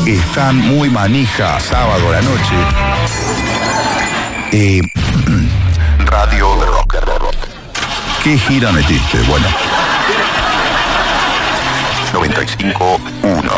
están muy manija sábado a la noche. Radio Rock. ¿Qué gira metiste? Bueno, 95.1.